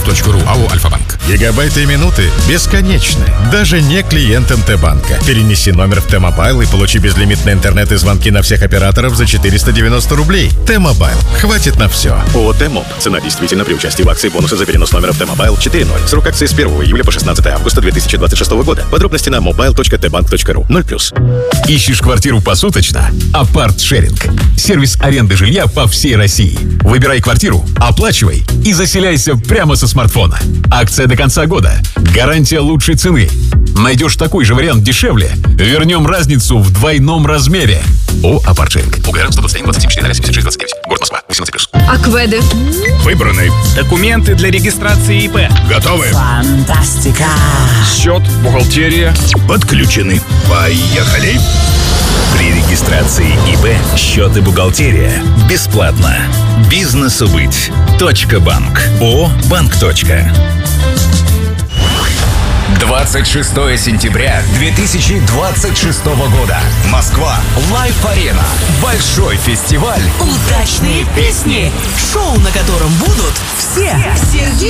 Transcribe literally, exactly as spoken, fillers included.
точка ру. АО «Альфа-банк». Гигабайты и минуты бесконечны, даже не клиентам Т-банка. Перенеси номер в Т-мобайл и получи безлимитный интернет и звонки на всех операторов за четыреста девяносто рублей. Т-мобайл. Хватит на все. ООО «Т-моб». Цена действительно при участии в акции бонуса за перенос номера в Т-мобайл четыре ноль. Срок акции с первого июля по шестнадцатое августа две тысячи двадцать шестого года. Подробности на мобайл точка тэ банк точка ру. ноль плюс. Ищешь квартиру посуточно? Апарт-шеринг. Сервис аренды жилья по всей России. Выбирай квартиру, оплачивай и заселяйся прямо со смартфона. Акция до конца года. Гарантия лучшей цены. Найдешь такой же вариант дешевле, вернем разницу в двойном размере. О, Апарт-шеринг. УГР сто двадцать один двадцать семь четыре семьдесят шесть двадцать девять. Город Москва. восемнадцать плюс. Акведы. Выбраны. Документы для регистрации ИП. Готовы. Фантастика. Счет, бухгалтерия. Подключены. Поехали. При регистрации ИП счет и бухгалтерия бесплатно. Бизнесу быть. Точка банк. ООО «Банк. двадцать шестое сентября две тысячи двадцать шестого года. Москва. Лайф-арена. Большой фестиваль. Удачные песни. Шоу, на котором будут все. Сергей